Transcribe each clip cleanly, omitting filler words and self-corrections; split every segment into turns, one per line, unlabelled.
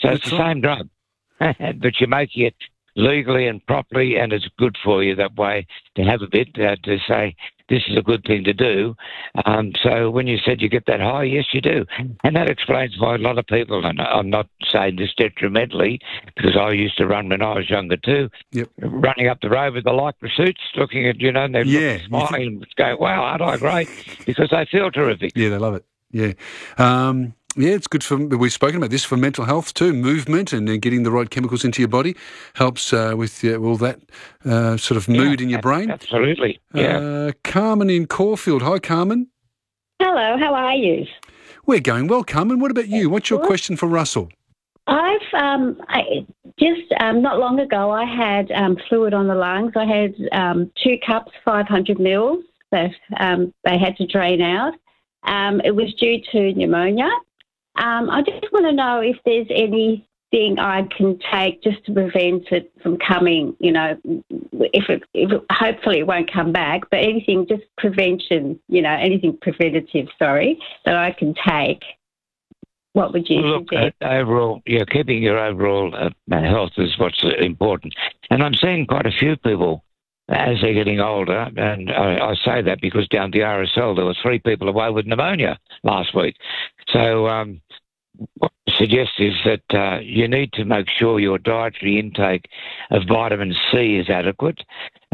So it's
That's
the
right.
same drug, but you're making it legally and properly, and it's good for you that way to have a bit, to say this is a good thing to do. So when you said you get that high, yes, you do. And that explains why a lot of people, and I'm not saying this detrimentally, because I used to run when I was younger too,
Yep.
running up the road with the Lycra suits, looking at, and they're looking, smiling and going, wow, aren't I great? Because they feel terrific.
Yeah, they love it. Yeah. Yeah, it's good for, we've spoken about this, for mental health too. Movement and getting the right chemicals into your body helps with all that sort of mood in your brain.
Absolutely, yeah.
Carmen in Caulfield. Hi, Carmen.
Hello, how are you?
We're going well, Carmen. What about you? What's your question for Russell?
Not long ago, I had fluid on the lungs. I had 2 cups, 500 mils that they had to drain out. It was due to pneumonia. I just want to know if there's anything I can take just to prevent it from coming, hopefully it won't come back, but anything, just prevention, anything preventative, that I can take. What would you suggest?
Overall, keeping your overall health is what's important. And I'm seeing quite a few people as they're getting older, and I say that because down at the RSL there were 3 people away with pneumonia last week. So what I suggest is that you need to make sure your dietary intake of vitamin C is adequate.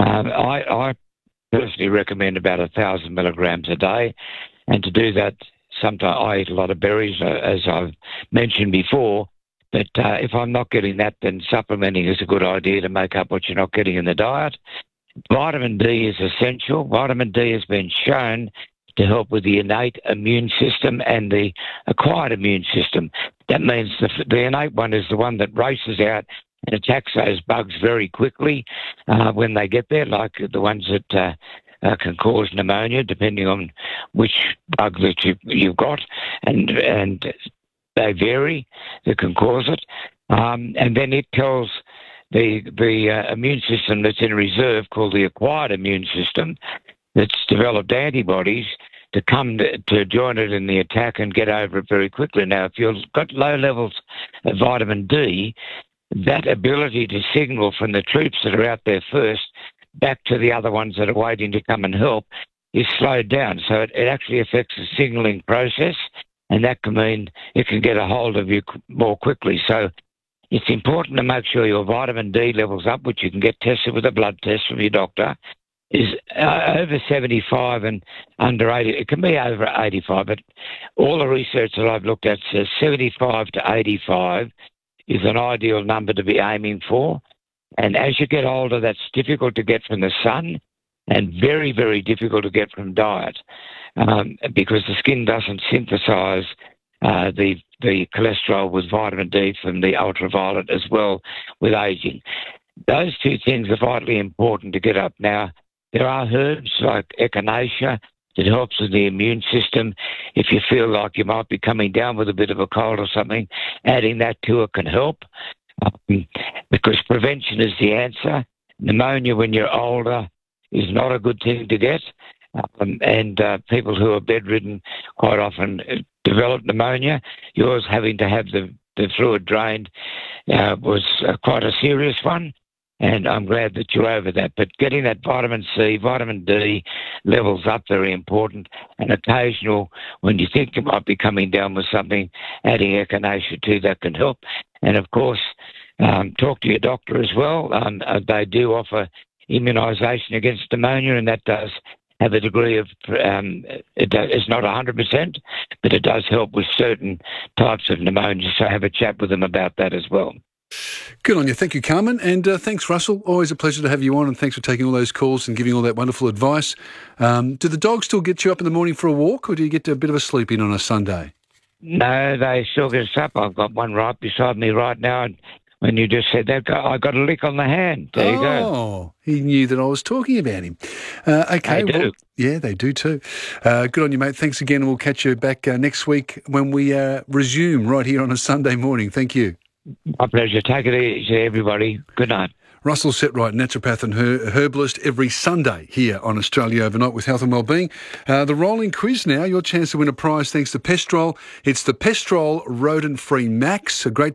I personally recommend about 1,000 milligrams a day, and to do that, sometimes I eat a lot of berries, as I've mentioned before, but if I'm not getting that, then supplementing is a good idea to make up what you're not getting in the diet. Vitamin D is essential. Vitamin D has been shown to help with the innate immune system and the acquired immune system. That means the innate one is the one that races out and attacks those bugs very quickly when they get there, like the ones that can cause pneumonia, depending on which bug that you've got, and they vary that can cause it. And then it tells the immune system that's in reserve, called the acquired immune system, that's developed antibodies to come to join it in the attack and get over it very quickly. Now, if you've got low levels of vitamin D, that ability to signal from the troops that are out there first back to the other ones that are waiting to come and help is slowed down. So it actually affects the signalling process, and that can mean it can get a hold of you more quickly. So it's important to make sure your vitamin D level's up, which you can get tested with a blood test from your doctor, is over 75 and under 80. It can be over 85, but all the research that I've looked at says 75 to 85 is an ideal number to be aiming for. And as you get older, that's difficult to get from the sun and very, very difficult to get from diet because the skin doesn't synthesize the cholesterol with vitamin D from the ultraviolet as well with aging. Those 2 things are vitally important to get up. Now, there are herbs like echinacea that helps with the immune system. If you feel like you might be coming down with a bit of a cold or something, adding that to it can help because prevention is the answer. Pneumonia when you're older is not a good thing to get. And people who are bedridden quite often develop pneumonia. Yours having to have the fluid drained was quite a serious one, and I'm glad that you're over that. But getting that vitamin C, vitamin D levels up, very important, and occasional, when you think you might be coming down with something, adding echinacea to that can help. And of course, talk to your doctor as well. They do offer immunisation against pneumonia, and that does have a degree of, it's not 100%, but it does help with certain types of pneumonia. So have a chat with them about that as well.
Good on you. Thank you, Carmen. And thanks, Russell. Always a pleasure to have you on, and thanks for taking all those calls and giving all that wonderful advice. Do the dogs still get you up in the morning for a walk, or do you get a bit of a sleep in on a Sunday?
No, they still get us up. I've got one right beside me right now, and when you just said that, I got a lick on the hand. There you go.
Oh, he knew that I was talking about him. Okay.
They do.
Well, yeah, they do too. Good on you, mate. Thanks again, and we'll catch you back next week when we resume right here on a Sunday morning. Thank you.
My pleasure. Take it easy, everybody. Good night.
Russell Setright, naturopath and herbalist, every Sunday here on Australia Overnight with Health and Wellbeing. The rolling quiz now, your chance to win a prize thanks to Pestrol. It's the Pestrol Rodent Free Max, a great